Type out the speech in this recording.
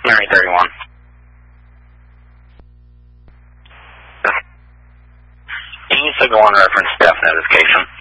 Mary 31. Can you signal on reference staff notification?